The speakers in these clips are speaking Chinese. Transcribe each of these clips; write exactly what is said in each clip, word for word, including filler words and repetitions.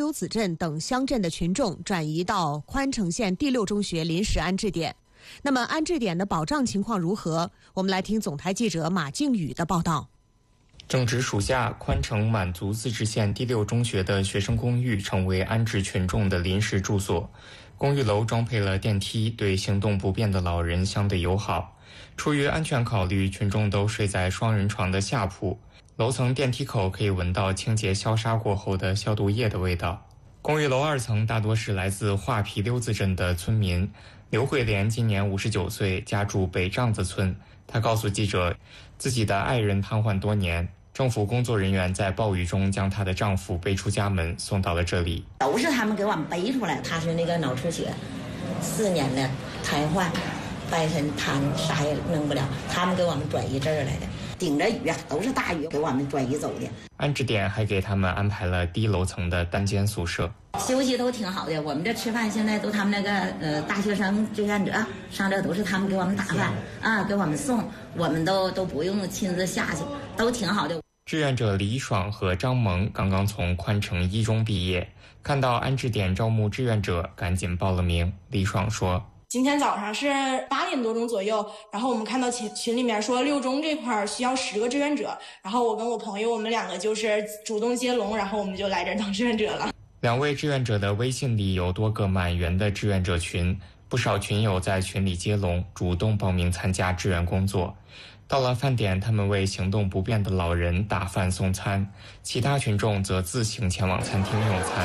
溜子镇等乡镇的群众转移到宽城县第六中学临时安置点。那么安置点的保障情况如何？我们来听总台记者马静宇的报道。 正值暑假，宽城满族自治县第六中学的学生公寓成为安置群众的临时住所。公寓楼装配了电梯，对行动不便的老人相对友好。出于安全考虑，群众都睡在双人床的下铺。楼层电梯口可以闻到清洁消杀过后的消毒液的味道。公寓楼二层大多是来自画皮溜子镇的村民。刘慧莲今年五十九岁，家住北帐子村。她告诉记者，自己的爱人瘫痪多年，政府工作人员在暴雨中将她的丈夫背出家门，送到了这里。 都是他们给我们背出来。他是那个脑出血，四年的瘫痪，半身瘫，啥也弄不了。他们给我们转移这儿来的，顶着雨啊，都是大雨给我们转移走的。 安置点还给他们安排了低楼层的单间宿舍， 休息都挺好的。我们这吃饭现在都他们那个呃大学生志愿者上这都是他们给我们打饭啊，给我们送，我们都都不用亲自下去，都挺好的。 志愿者李爽和张萌刚刚从宽城一中毕业，看到安置点招募志愿者，赶紧报了名。李爽说， 今天早上是八点多钟左右，然后我们看到群群里面说六中这块需要十个志愿者，然后我跟我朋友我们两个就是主动接龙，然后我们就来这儿当志愿者了。 两位志愿者的微信里有多个满员的志愿者群，不少群友在群里接龙，主动报名参加志愿工作。到了饭点，他们为行动不便的老人打饭送餐，其他群众则自行前往餐厅用餐。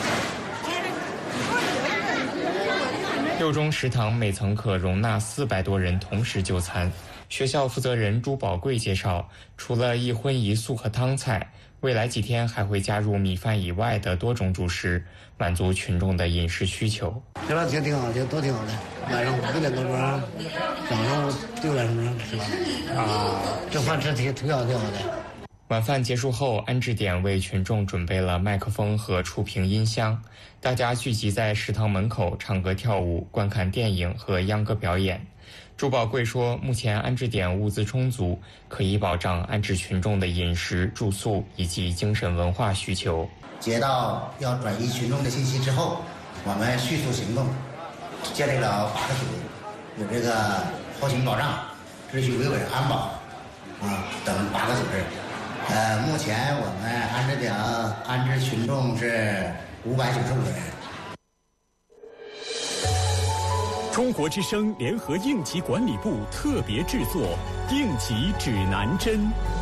六中食堂每层可容纳四百多人同时就餐。学校负责人朱宝贵介绍，除了一荤一素和汤菜，未来几天还会加入米饭以外的多种主食，满足群众的饮食需求。 这两天挺好的，都挺好的。晚上五点多钟，早上六点钟吃饭。啊，这饭吃挺挺好挺好的。 晚饭结束后，安置点为群众准备了麦克风和触屏音箱，大家聚集在食堂门口唱歌跳舞，观看电影和秧歌表演。朱宝贵说，目前安置点物资充足，可以保障安置群众的饮食、住宿以及精神文化需求。 接到要转移群众的信息之后，我们迅速行动，建立了八个组，有这个后勤保障、秩序维稳、安保啊等八个组织。呃，目前我们安置点安置群众是五百九十五人。 中国之声联合应急管理部特别制作《应急指南针》。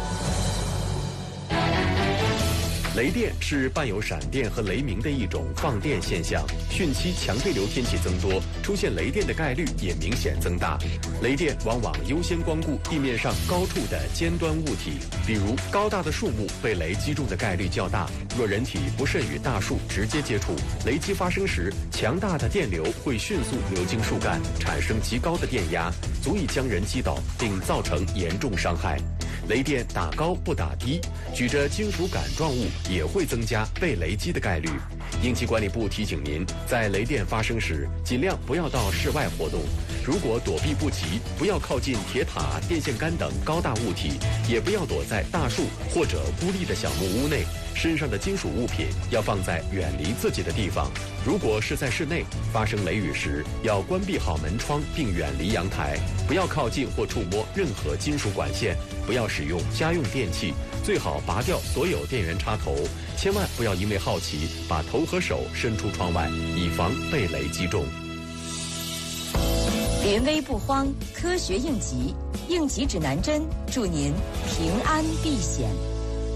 雷电是伴有闪电和雷鸣的一种放电现象，汛期强对流天气增多，出现雷电的概率也明显增大。雷电往往优先光顾地面上高处的尖端物体，比如高大的树木被雷击中的概率较大。若人体不慎与大树直接接触，雷击发生时，强大的电流会迅速流经树干，产生极高的电压，足以将人击倒并造成严重伤害。雷电打高不打低，举着金属杆状物也会增加被雷击的概率。应急管理部提醒您，在雷电发生时，尽量不要到室外活动。如果躲避不及，不要靠近铁塔、电线杆等高大物体，也不要躲在大树或者孤立的小木屋内。身上的金属物品要放在远离自己的地方。如果是在室内，发生雷雨时，要关闭好门窗并远离阳台，不要靠近或触摸任何金属管线，不要使用家用电器，最好拔掉所有电源插头。千万不要因为好奇把头和手伸出窗外，以防被雷击中。 临危不慌，科学应急，应急指南针，祝您平安避险。